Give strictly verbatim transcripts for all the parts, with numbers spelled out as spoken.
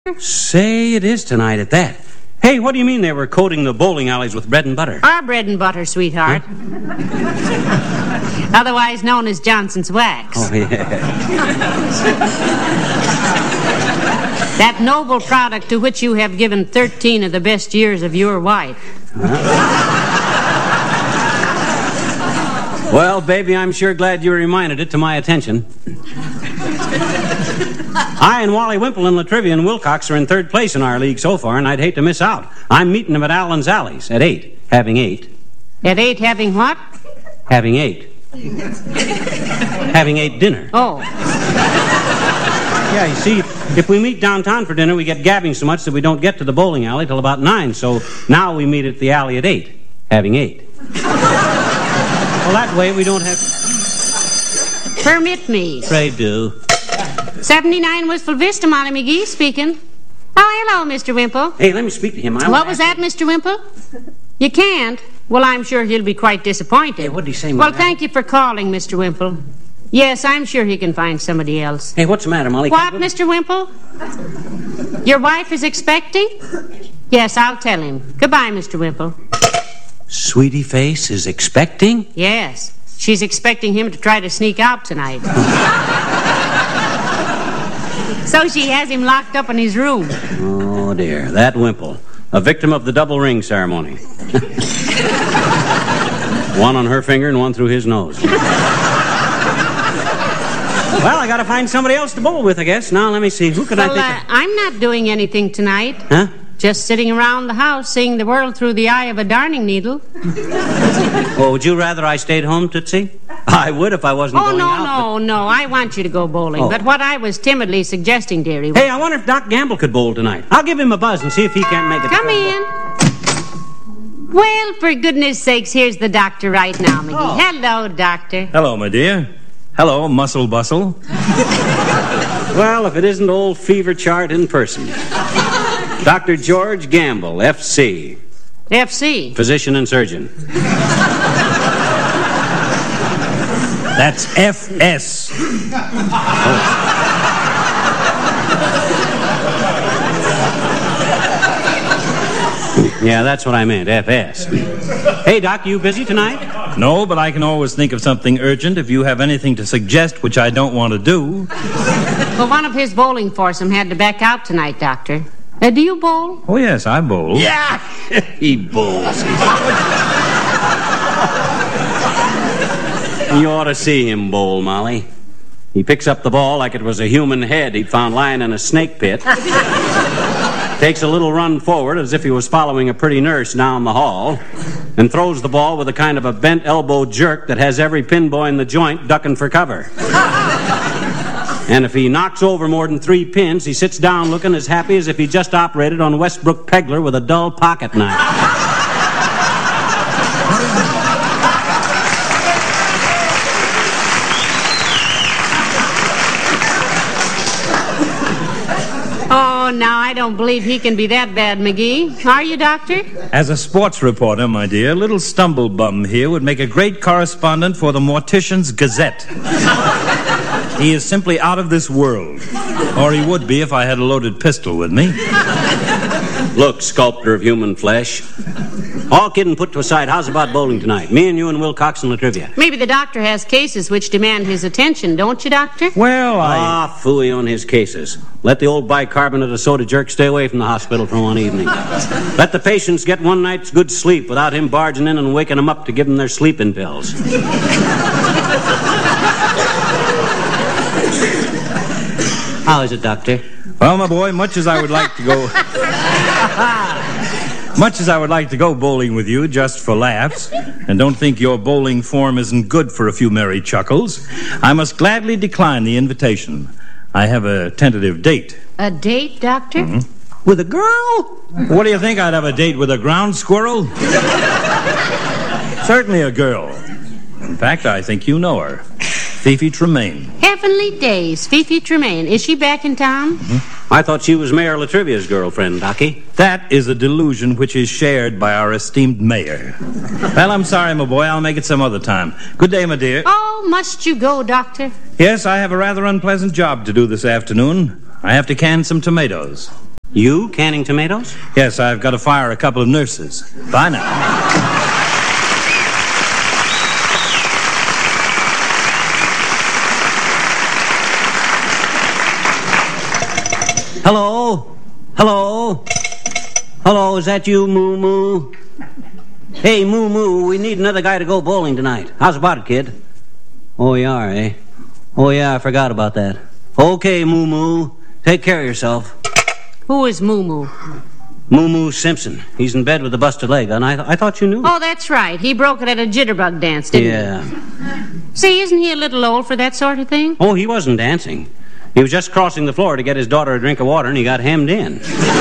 Say, it is tonight at that. Hey, what do you mean they were coating the bowling alleys with bread and butter? Our bread and butter, sweetheart. Huh? Otherwise known as Johnson's Wax. Oh, yeah. That noble product to which you have given thirteen of the best years of your wife. Huh? Well, baby, I'm sure glad you reminded it to my attention. I and Wally Wimple and Latrivia and Wilcox are in third place in our league so far, and I'd hate to miss out. I'm meeting them at Allen's Alleys at eight, having eight. At eight, having what? Having eight. Having eight dinner. Oh. Yeah, you see, if we meet downtown for dinner, we get gabbing so much that we don't get to the bowling alley till about nine. So now we meet at the alley at eight, having eight. Well, that way we don't have... Permit me. Pray do. seventy-nine Wistful Vista, Molly McGee speaking. Oh, hello, Mister Wimple. Hey, let me speak to him. I what was that, you... Mister Wimple? You can't? Well, I'm sure he'll be quite disappointed. Hey, what did he say, Well, Molly? thank you for calling, Mister Wimple. Yes, I'm sure he can find somebody else. Hey, what's the matter, Molly? What, Mister Wimple? Your wife is expecting? Yes, I'll tell him. Goodbye, Mister Wimple. Sweetie Face is expecting? Yes. She's expecting him to try to sneak out tonight. So she has him locked up in his room. Oh, dear. That Wimple. A victim of the double ring ceremony. One on her finger and one through his nose. Well, I gotta find somebody else to bowl with, I guess. Now, let me see. Who could well, I think uh, of? I'm not doing anything tonight. Huh? Just sitting around the house, seeing the world through the eye of a darning needle. Oh, would you rather I stayed home, Tootsie? I would if I wasn't oh, going no, out. Oh, no, no, no. I want you to go bowling. Oh. But what I was timidly suggesting, dearie... Hey, I wonder if Doc Gamble could bowl tonight. I'll give him a buzz and see if he can't make it. Come in. Well, for goodness sakes, here's the doctor right now, McGee. Oh. Hello, doctor. Hello, my dear. Hello, Muscle Bustle. Well, if it isn't old Fever Chart in person. Doctor George Gamble, F C F C Physician and surgeon. That's F S Oh. Yeah, that's what I meant, F S Hey, Doc, you busy tonight? No, but I can always think of something urgent if you have anything to suggest, which I don't want to do. Well, one of his bowling foursome had to back out tonight, Doctor. Uh, do you bowl? Oh, yes, I bowl. Yeah, he bowls. You ought to see him bowl, Molly. He picks up the ball like it was a human head he'd found lying in a snake pit. Takes a little run forward as if he was following a pretty nurse down the hall, and throws the ball with a kind of a bent elbow jerk that has every pinboy in the joint ducking for cover. And if he knocks over more than three pins, he sits down looking as happy as if he just operated on Westbrook Pegler with a dull pocket knife. Oh, now, I don't believe he can be that bad, McGee. Are you, Doctor? As a sports reporter, my dear, little stumblebum here would make a great correspondent for the Mortician's Gazette. He is simply out of this world. Or he would be if I had a loaded pistol with me. Look, sculptor of human flesh. All kidding put to aside, how's about bowling tonight? Me and you and Wilcox and Latrivia. Maybe the doctor has cases which demand his attention, don't you, Doctor? Well, I... Ah, phooey on his cases. Let the old bicarbonate of soda jerk stay away from the hospital for one evening. Let the patients get one night's good sleep without him barging in and waking them up to give them their sleeping pills. How is it, Doctor? Well, my boy, much as I would like to go... Much as I would like to go bowling with you just for laughs, and don't think your bowling form isn't good for a few merry chuckles, I must gladly decline the invitation. I have a tentative date. A date, Doctor? Mm-hmm. With a girl? What do you think, I'd have a date with a ground squirrel? Certainly a girl. In fact, I think you know her. Fifi Tremaine. Heavenly days, Fifi Tremaine. Is she back in town? Mm-hmm. I thought she was Mayor Latrivia's girlfriend, Docky. That is a delusion which is shared by our esteemed mayor. Well, I'm sorry, my boy. I'll make it some other time. Good day, my dear. Oh, must you go, Doctor? Yes, I have a rather unpleasant job to do this afternoon. I have to can some tomatoes. You canning tomatoes? Yes, I've got to fire a couple of nurses. Bye now. Hello? Hello? Hello, is that you, Moo Moo? Hey, Moo Moo, we need another guy to go bowling tonight. How's about it, kid? Oh, you are, eh? Oh, yeah, I forgot about that. Okay, Moo Moo, take care of yourself. Who is Moo Moo? Moo Moo Simpson. He's in bed with a busted leg, and I, th- I thought you knew. Oh, that's right. He broke it at a jitterbug dance, didn't yeah. he? Yeah. See, isn't he a little old for that sort of thing? Oh, he wasn't dancing. He was just crossing the floor to get his daughter a drink of water, and he got hemmed in.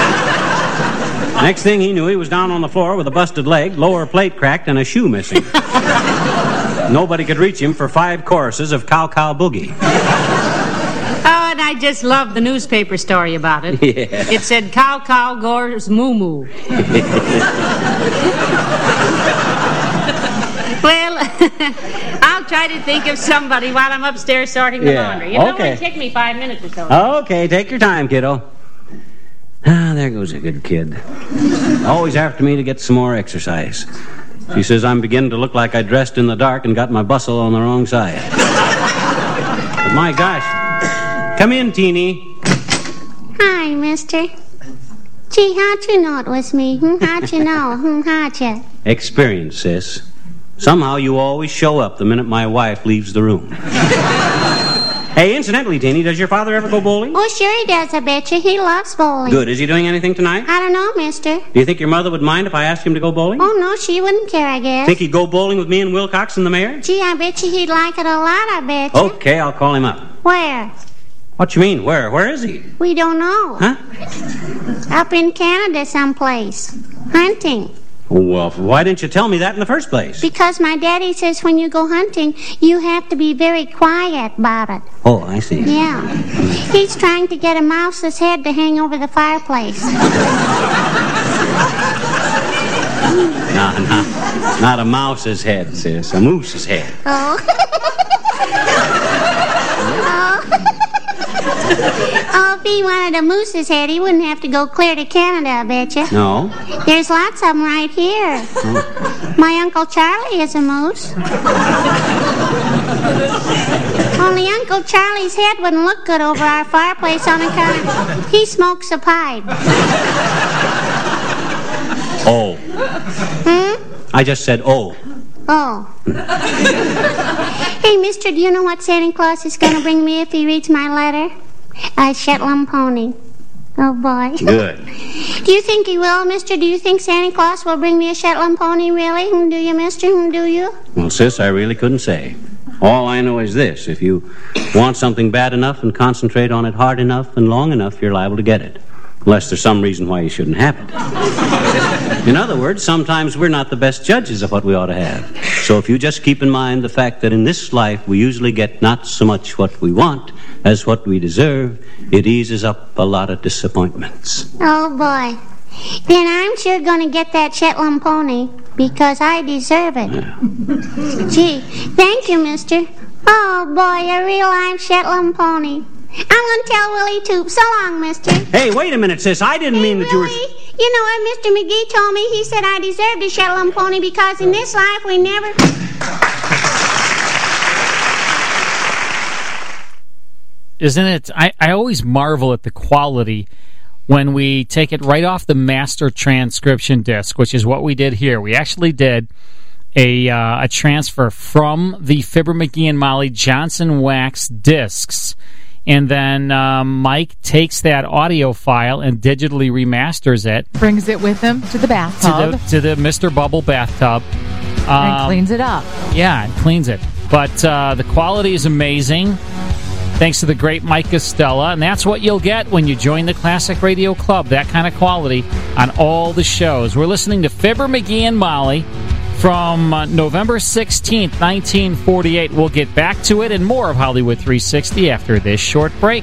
Next thing he knew, he was down on the floor with a busted leg, lower plate cracked, and a shoe missing. Nobody could reach him for five choruses of Cow Cow Boogie. Oh, and I just loved the newspaper story about it. Yeah. It said, Cow Cow Gore's Moo Moo. Well, I'll try to think of somebody while I'm upstairs sorting the Yeah. laundry. You know, Okay. it'll take me five minutes or so. Okay, take your time, kiddo. Ah, there goes a good kid. Always after me to get some more exercise. She says I'm beginning to look like I dressed in the dark and got my bustle on the wrong side. But my gosh. Come in, Teeny. Hi, mister. Gee, how'd you know it was me? Hmm? How'd you know? Hmm, how'd you? Experience, sis. Somehow you always show up the minute my wife leaves the room. Hey, incidentally, Teeny, does your father ever go bowling? Oh, sure he does, I bet you. He loves bowling. Good. Is he doing anything tonight? I don't know, mister. Do you think your mother would mind if I asked him to go bowling? Oh, no, she wouldn't care, I guess. Think he'd go bowling with me and Wilcox and the mayor? Gee, I bet you he'd like it a lot, I bet you. Okay, I'll call him up. Where? What you mean, where? Where is he? We don't know. Huh? Up in Canada someplace. Hunting. Well, why didn't you tell me that in the first place? Because my daddy says when you go hunting, you have to be very quiet about it. Oh, I see. Yeah. He's trying to get a mouse's head to hang over the fireplace. No, no. Not a mouse's head, sis. A moose's head. Oh. Oh. Oh, if he wanted a moose's head, he wouldn't have to go clear to Canada, I bet you. No? There's lots of them right here. Oh. My Uncle Charlie is a moose. Only Uncle Charlie's head wouldn't look good over our fireplace on account of he smokes a pipe. Oh. Hmm? I just said oh. Oh. Hey, mister, do you know what Santa Claus is going to bring me if he reads my letter? A Shetland pony. Oh, boy. Good. Do you think he will, mister? Do you think Santa Claus will bring me a Shetland pony, really? Hmm, do you, mister? Hmm, do you? Well, sis, I really couldn't say. All I know is this. If you want something bad enough and concentrate on it hard enough and long enough, you're liable to get it. Unless there's some reason why you shouldn't have it. In other words, sometimes we're not the best judges of what we ought to have. So if you just keep in mind the fact that in this life we usually get not so much what we want as what we deserve, it eases up a lot of disappointments. Oh, boy. Then I'm sure going to get that Shetland pony because I deserve it. Yeah. Gee, thank you, mister. Oh, boy, a real live Shetland pony. I'm going to tell Willie, too. So long, mister. Hey, wait a minute, sis. I didn't Hey, mean that you were... Willie, you know what Mister McGee told me? He said I deserved a Shetland pony because in this life we never... Isn't it? I, I always marvel at the quality when we take it right off the master transcription disc, which is what we did here. We actually did a uh, a transfer from the Fibber McGee and Molly Johnson Wax discs. And then um, Mike takes that audio file and digitally remasters it. Brings it with him to the bathtub. To the, to the Mister Bubble bathtub. Um, and cleans it up. Yeah, and cleans it. But uh, the quality is amazing. Thanks to the great Mike Costello. And that's what you'll get when you join the Classic Radio Club. That kind of quality on all the shows. We're listening to Fibber McGee and Molly from uh, November sixteenth, nineteen forty-eight. We'll get back to it and more of Hollywood three sixty after this short break.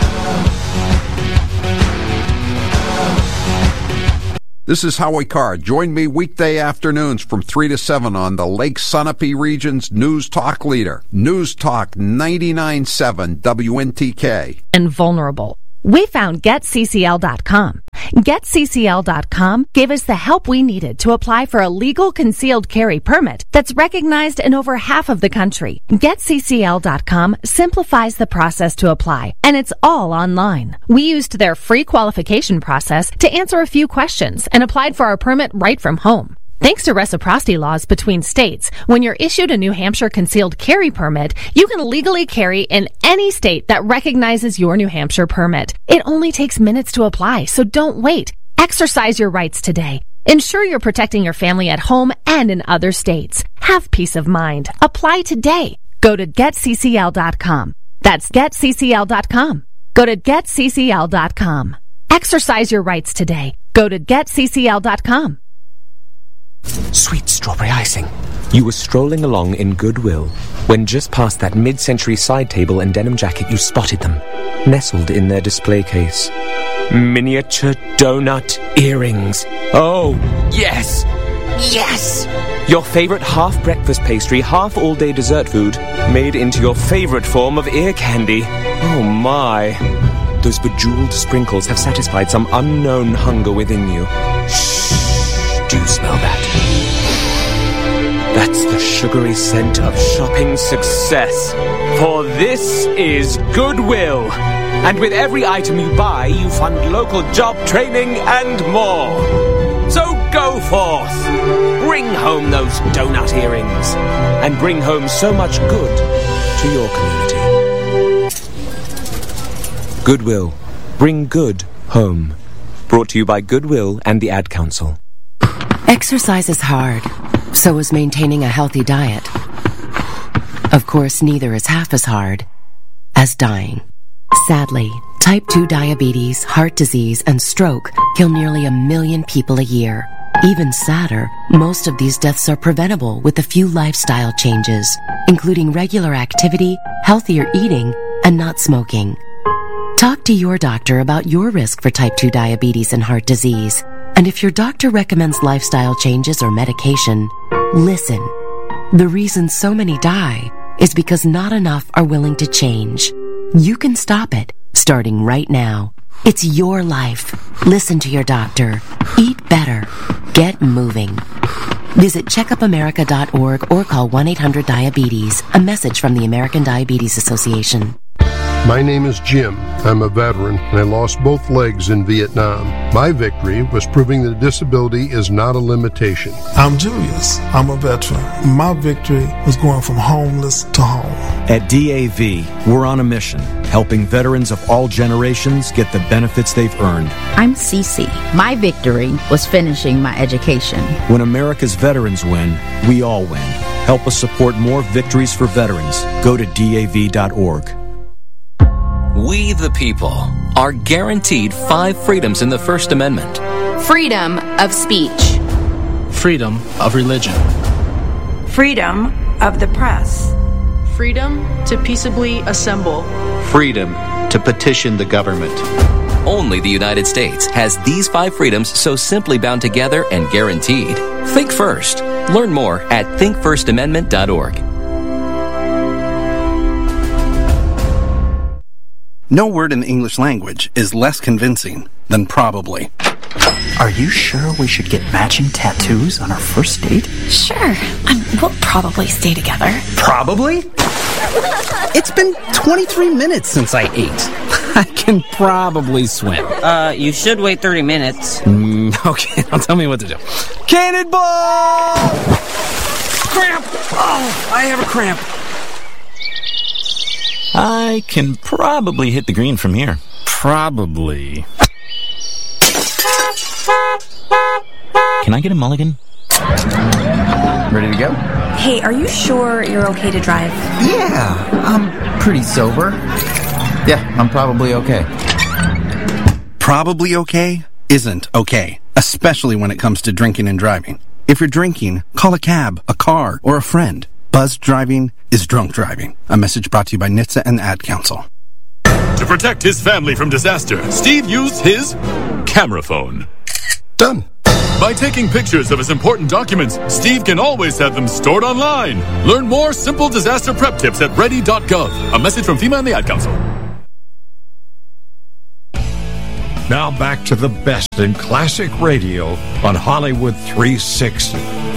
This is Howie Carr. Join me weekday afternoons from three to seven on the Lake Sunapee region's News Talk leader, News Talk ninety-nine point seven W N T K. And vulnerable. We found Get C C L dot com. Get C C L dot com gave us the help we needed to apply for a legal concealed carry permit that's recognized in over half of the country. Get C C L dot com simplifies the process to apply, and it's all online. We used their free qualification process to answer a few questions and applied for our permit right from home. Thanks to reciprocity laws between states, when you're issued a New Hampshire concealed carry permit, you can legally carry in any state that recognizes your New Hampshire permit. It only takes minutes to apply, so don't wait. Exercise your rights today. Ensure you're protecting your family at home and in other states. Have peace of mind. Apply today. Go to Get C C L dot com. That's Get C C L dot com. Go to Get C C L dot com. Exercise your rights today. Go to Get C C L dot com. Sweet strawberry icing. You were strolling along in Goodwill when just past that mid-century side table and denim jacket you spotted them, nestled in their display case. Miniature donut earrings. Oh, yes! Yes! Your favorite half-breakfast pastry, half-all-day dessert food, made into your favorite form of ear candy. Oh, my. Those bejeweled sprinkles have satisfied some unknown hunger within you. Shh. Do you smell that? That's the sugary scent of shopping success. For this is Goodwill. And with every item you buy, you fund local job training and more. So go forth. Bring home those donut earrings. And bring home so much good to your community. Goodwill. Bring good home. Brought to you by Goodwill and the Ad Council. Exercise is hard, so is maintaining a healthy diet. Of course, neither is half as hard as dying. Sadly, type two diabetes, heart disease, and stroke kill nearly a million people a year. Even sadder, most of these deaths are preventable with a few lifestyle changes, including regular activity, healthier eating, and not smoking. Talk to your doctor about your risk for type two diabetes and heart disease. And if your doctor recommends lifestyle changes or medication, listen. The reason so many die is because not enough are willing to change. You can stop it, starting right now. It's your life. Listen to your doctor. Eat better. Get moving. Visit checkup america dot org or call one eight hundred diabetes. A message from the American Diabetes Association. My name is Jim. I'm a veteran, and I lost both legs in Vietnam. My victory was proving that disability is not a limitation. I'm Julius. I'm a veteran. My victory was going from homeless to home. At D A V, we're on a mission, helping veterans of all generations get the benefits they've earned. I'm Cece. My victory was finishing my education. When America's veterans win, we all win. Help us support more victories for veterans. Go to D A V dot org. We, the people, are guaranteed five freedoms in the First Amendment. Freedom of speech. Freedom of religion. Freedom of the press. Freedom to peaceably assemble. Freedom to petition the government. Only the United States has these five freedoms so simply bound together and guaranteed. Think first. Learn more at think first amendment dot org. No word in the English language is less convincing than probably. Are you sure we should get matching tattoos on our first date? Sure. Um, we'll probably stay together. Probably? It's been twenty-three minutes since I ate. I can probably swim. Uh, you should wait thirty minutes. Mm, okay, now tell me what to do. Cannonball! Cramp! Oh, I have a cramp. I can probably hit the green from here. Probably. Can I get a mulligan? Ready to go? Hey, are you sure you're okay to drive? Yeah, I'm pretty sober. Yeah, I'm probably okay. Probably okay isn't okay, especially when it comes to drinking and driving. If you're drinking, call a cab, a car, or a friend. Buzzed driving is drunk driving. A message brought to you by N H T S A and the Ad Council. To protect his family from disaster, Steve used his camera phone. Done. By taking pictures of his important documents, Steve can always have them stored online. Learn more simple disaster prep tips at ready dot gov. A message from FEMA and the Ad Council. Now back to the best in classic radio on Hollywood three sixty.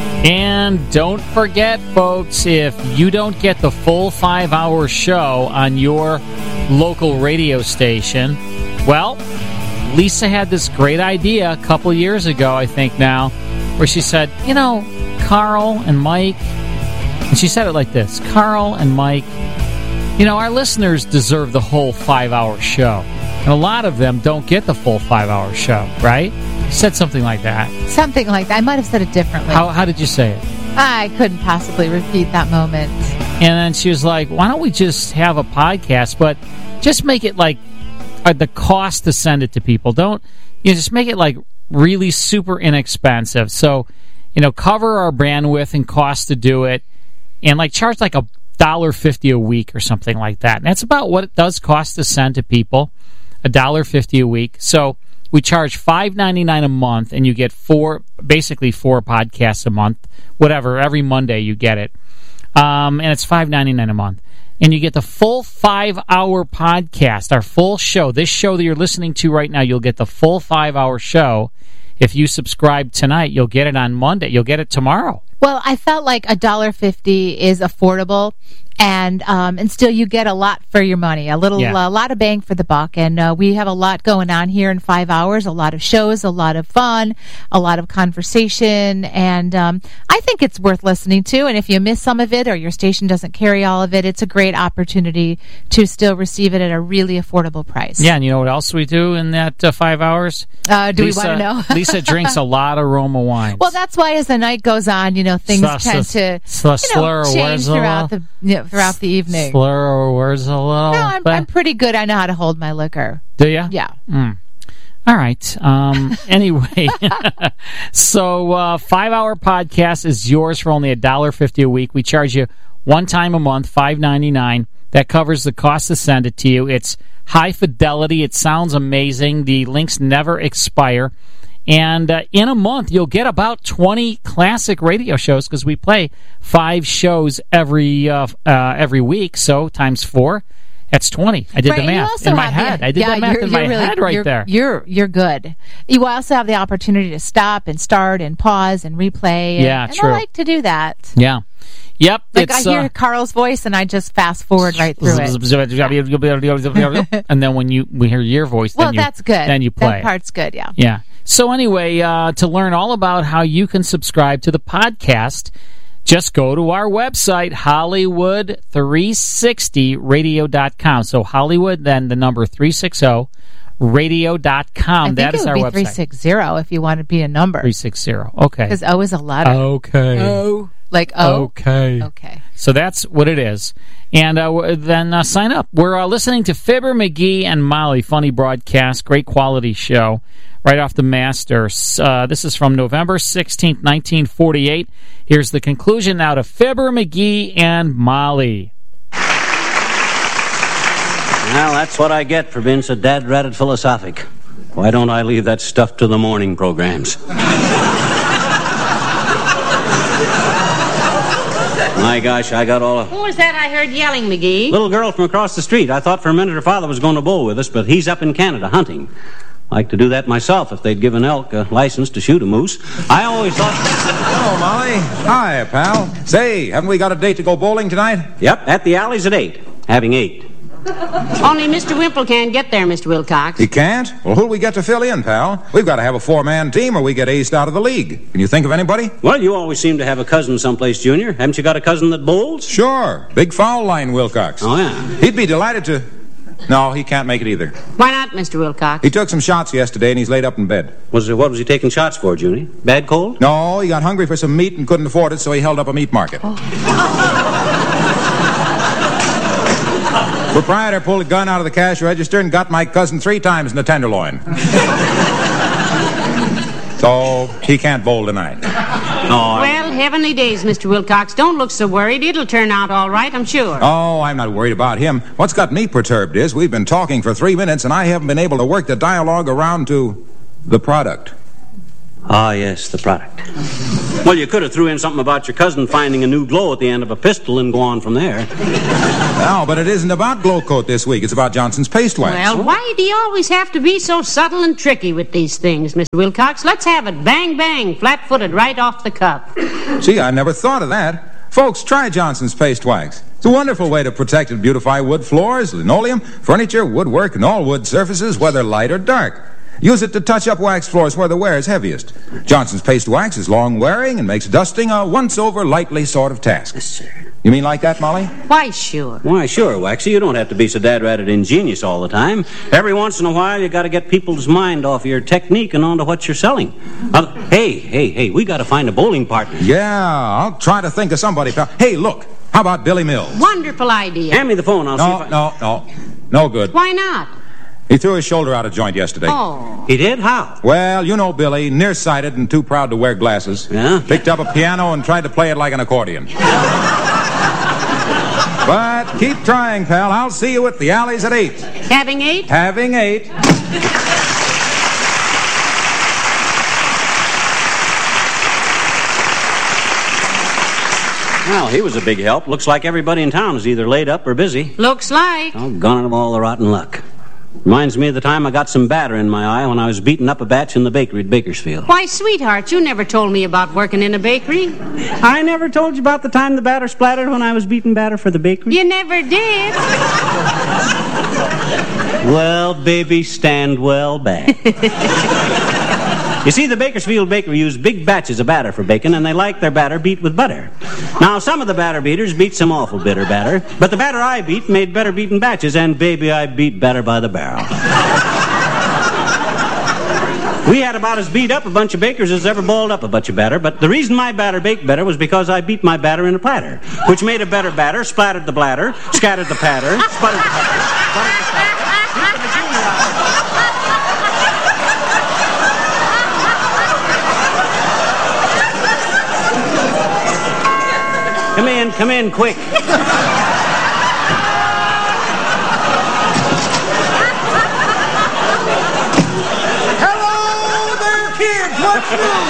And don't forget, folks, if you don't get the full five-hour show on your local radio station, well, Lisa had this great idea a couple years ago, I think now, where she said, you know, Carl and Mike, and she said it like this, Carl and Mike, you know, our listeners deserve the whole five-hour show. And a lot of them don't get the full five-hour show, right? She said something like that. Something like that. I might have said it differently. How, how did you say it? I couldn't possibly repeat that moment. And then she was like, why don't we just have a podcast, but just make it like uh, the cost to send it to people. Don't, you know, just make it like really super inexpensive. So, you know, cover our bandwidth and cost to do it, and like charge like a one dollar fifty a week or something like that. And that's about what it does cost to send to people, one dollar fifty a week. So we charge five ninety-nine a month, and you get four, basically four podcasts a month, whatever. Every Monday you get it, um, and it's five ninety-nine a month, and you get the full five-hour podcast, our full show. This show that you're listening to right now, you'll get the full five-hour show. If you subscribe tonight, you'll get it on Monday. You'll get it tomorrow. Well, I felt like one dollar fifty is affordable, and um, and still you get a lot for your money, a little, Yeah. a lot of bang for the buck. And uh, we have a lot going on here in five hours, a lot of shows, a lot of fun, a lot of conversation, and um, I think it's worth listening to. And if you miss some of it or your station doesn't carry all of it, it's a great opportunity to still receive it at a really affordable price. Yeah, and you know what else we do in that uh, five hours? Uh, do Lisa, we want to know? Lisa drinks a lot of Roma wines. Well, that's why as the night goes on, you know, things Slur- tend to slur- you know, slur change words a throughout little? the you know, throughout the evening. Slur our words a little. No, I'm, bit? I'm pretty good. I know how to hold my liquor. Do you? Yeah. Mm. All right. Um, anyway, so uh, five-hour podcast is yours for only one dollar fifty a week. We charge you one time a month, five ninety-nine. That covers the cost to send it to you. It's high fidelity. It sounds amazing. The links never expire. And uh, in a month, you'll get about twenty classic radio shows because we play five shows every uh, uh, every week. So times four, that's twenty. I did right, the math in my head. The, I did yeah, the math you're, in my you're really, head right you're, there. You're you're good. You also have the opportunity to stop and start and pause and replay. And, Yeah, and true. I like to do that. Yeah. Yep. Like it's, I hear uh, Carl's voice and I just fast forward right through it. And then when you we hear your voice, well, then you, that's good. Then you play. That part's good, yeah. Yeah. So anyway, uh, to learn all about how you can subscribe to the podcast, just go to our website, Hollywood three sixty radio dot com. So Hollywood, then the number three sixty radio dot com. I think that it is would our be website. three sixty if you want to be a number. three sixty. Okay. Because O is a letter. Okay. O. Like O? Okay. Okay. So that's what it is. And uh, w- then uh, sign up. We're uh, listening to Fibber, McGee, and Molly. Funny broadcast. Great quality show. Right off the master. Uh, this is from November sixteenth, nineteen forty-eight. Here's the conclusion now to Fibber, McGee, and Molly. Well, that's what I get for being so dad-ratted philosophic. Why don't I leave that stuff to the morning programs? My gosh, I got all a... Who was that I heard yelling, McGee? Little girl from across the street. I thought for a minute her father was going to bowl with us, but he's up in Canada hunting. Like to do that myself if they'd give an elk a license to shoot a moose. I always thought... Hello, Molly. Hi, pal. Say, haven't we got a date to go bowling tonight? Yep, at the Alley's at eight. Having eight. Only Mister Wimple can't get there, Mister Wilcox. He can't? Well, who'll we get to fill in, pal? We've got to have a four-man team or we get aced out of the league. Can you think of anybody? Well, you always seem to have a cousin someplace, Junior. Haven't you got a cousin that bowls? Sure. Big foul line Wilcox. Oh, yeah. He'd be delighted to... No, he can't make it either. Why not, Mister Wilcox? He took some shots yesterday and he's laid up in bed. Was it, what was he taking shots for, Junior? Bad cold? No, he got hungry for some meat and couldn't afford it, so he held up a meat market. Proprietor pulled a gun out of the cash register and got my cousin three times in the tenderloin. So he can't bowl tonight. No, well, heavenly days, Mister Wilcox. Don't look so worried. It'll turn out all right, I'm sure. Oh, I'm not worried about him. What's got me perturbed is we've been talking for three minutes and I haven't been able to work the dialogue around to the product. Ah, yes, the product. Well, you could have threw in something about your cousin finding a new glow at the end of a pistol and go on from there. No, but it isn't about Glow Coat this week. It's about Johnson's Paste Wax. Well, why do you always have to be so subtle and tricky with these things, Mister Wilcox? Let's have it bang, bang, flat-footed right off the cuff. Gee, I never thought of that. Folks, try Johnson's Paste Wax. It's a wonderful way to protect and beautify wood floors, linoleum, furniture, woodwork, and all wood surfaces, whether light or dark. Use it to touch up wax floors where the wear is heaviest. Johnson's Paste Wax is long-wearing and makes dusting a once-over lightly sort of task. Yes, sir. You mean like that, Molly? Why, sure. Why, sure, Waxy. You don't have to be so dad-ratted ingenious all the time. Every once in a while, you got to get people's mind off your technique and onto what you're selling. Uh, hey, hey, hey, we got to find a bowling partner. Yeah, I'll try to think of somebody, pal. Hey, look, how about Billy Mills? Wonderful idea. Hand me the phone, I'll no, see if I... No, no, no good. Why not? He threw his shoulder out of joint yesterday. Oh. He did? How? Well, you know Billy, nearsighted and too proud to wear glasses. Yeah? Picked up a piano and tried to play it like an accordion. But keep trying, pal. I'll see you at the Alleys at eight. Having eight? Having eight. Well, he was a big help. Looks like everybody in town is either laid up or busy. Looks like. Doggone it of all the rotten luck. Reminds me of the time I got some batter in my eye when I was beating up a batch in the bakery at Bakersfield. Why, sweetheart, you never told me about working in a bakery. I never told you about the time the batter splattered when I was beating batter for the bakery? You never did. Well, baby, stand well back. You see, the Bakersfield Bakery used big batches of batter for baking, and they like their batter beat with butter. Now, some of the batter beaters beat some awful bitter batter, but the batter I beat made better beaten batches, and baby, I beat batter by the barrel. We had about as beat up a bunch of bakers as ever balled up a bunch of batter, but the reason my batter baked better was because I beat my batter in a platter, which made a better batter, splattered the bladder, scattered the patter, sputtered the patter, sputtered the patter. Come in, come in, quick. Hello there, kids. What's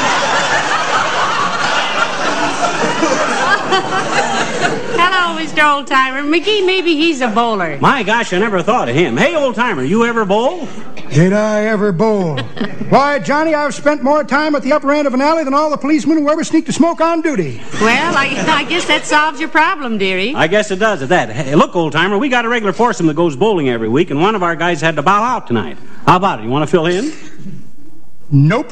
new? Hello, Mister Oldtimer. McGee, maybe he's a bowler. My gosh, I never thought of him. Hey, old-timer, you ever bowl? Did I ever bowl? Why, Johnny, I've spent more time at the upper end of an alley than all the policemen who ever sneaked a smoke on duty. Well, I, I guess that solves your problem, dearie. I guess it does at that. Hey, look, old-timer, we got a regular foursome that goes bowling every week, and one of our guys had to bow out tonight. How about it? You want to fill in? Nope.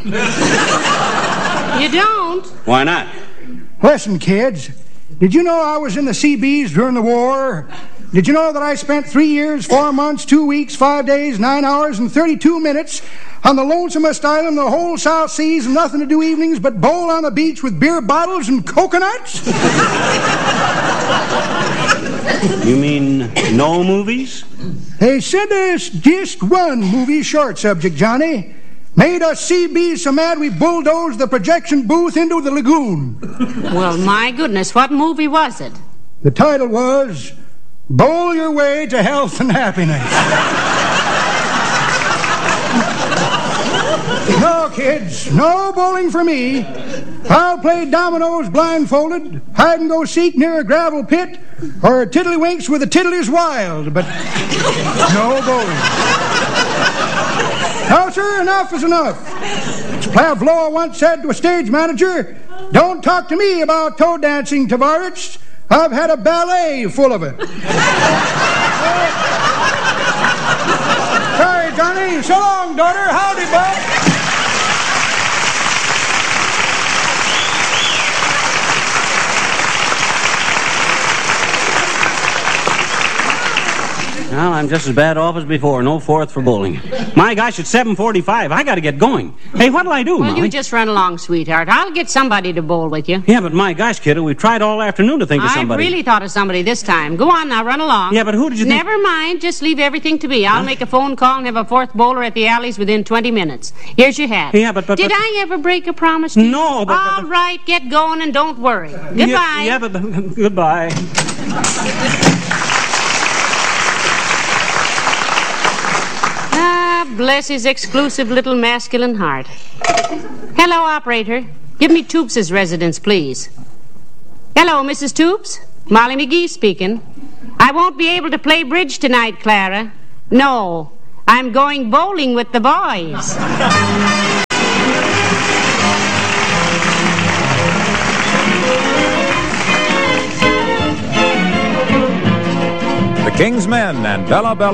You don't? Why not? Listen, kids, did you know I was in the C Bs during the war? Did you know that I spent three years, four months, two weeks, five days, nine hours, and thirty-two minutes on the lonesomest island in the whole South Seas, and nothing to do evenings but bowl on the beach with beer bottles and coconuts? You mean no movies? They sent us just one movie short subject, Johnny. Made us C Bs so mad we bulldozed the projection booth into the lagoon. Well, my goodness, what movie was it? The title was Bowl Your Way to Health and Happiness. No, kids, no bowling for me. I'll play dominoes blindfolded, hide and go seek near a gravel pit, or tiddlywinks with a tiddly's wild, but no bowling. No, sir, enough is enough. As Pavlova once said to a stage manager, don't talk to me about toe dancing, Tavares. I've had a ballet full of it. Sorry, Johnny. So long, daughter. Howdy, bud. Well, I'm just as bad off as before. No fourth for bowling. My gosh, it's seven forty-five. I got to get going. Hey, what'll I do, Well, Molly? you just run along, sweetheart. I'll get somebody to bowl with you. Yeah, but my gosh, kiddo, we've tried all afternoon to think of I somebody. really thought of somebody this time. Go on now, run along. Yeah, but who did you think... Never mind. Just leave everything to me. I'll Huh? make a phone call and have a fourth bowler at the Alleys within twenty minutes. Here's your hat. Yeah, but... but Did but... I ever break a promise to you? No, but... All right, get going and don't worry. Goodbye. Yeah, yeah but... but goodbye. Ah, bless his exclusive little masculine heart. Hello, operator. Give me Toops's residence, please. Hello, Missus Toops. Molly McGee speaking. I won't be able to play bridge tonight, Clara. No, I'm going bowling with the boys. The King's Men and Bella Bella